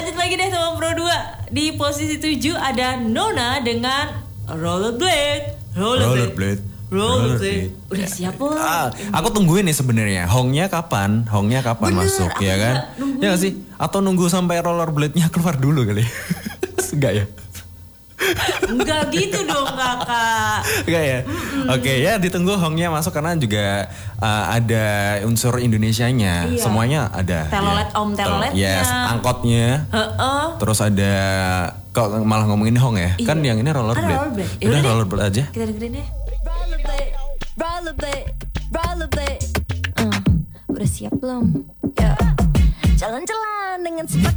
Lanjut lagi deh sama Pro 2. Di posisi 7 ada Nona dengan Rollerblade. Udah siap belum? Aku tungguin nih sebenarnya. Hongnya kapan Bener, masuk aku ya kan? juga nungguin. Ya gak sih? Atau nunggu sampai rollerblade-nya keluar dulu kali? Enggak ya? Enggak gitu dong kakak. Enggak ya? Oke ya, ditunggu Hongnya masuk karena juga ada unsur Indonesianya. Iya. Semuanya ada. Telolet ya. om teloletnya. Yes, angkotnya. Terus ada kok malah ngomongin Hong ya? Iya. Kan yang ini rollerblade. Ada rollerblade. Udah Yaudah deh. rollerblade aja. Kita dengerin ya. Udah siap belum? Jalan-jalan dengan sepatu